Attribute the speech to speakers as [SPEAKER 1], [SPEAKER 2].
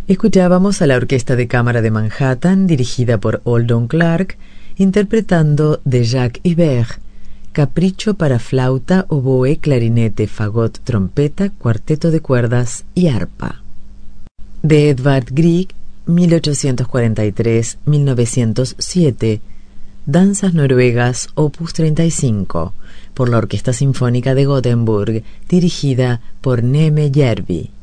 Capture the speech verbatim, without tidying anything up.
[SPEAKER 1] Escuchábamos a la Orquesta de Cámara de Manhattan, dirigida por Oldon Clark, interpretando de Jacques Ibert, Capricho para flauta, oboe, clarinete, fagot, trompeta, cuarteto de cuerdas y arpa. De Edvard Grieg, mil ochocientos cuarenta y tres a mil novecientos siete, Danzas noruegas, opus treinta y cinco, por la Orquesta Sinfónica de Gothenburg, dirigida por Neme Järvi.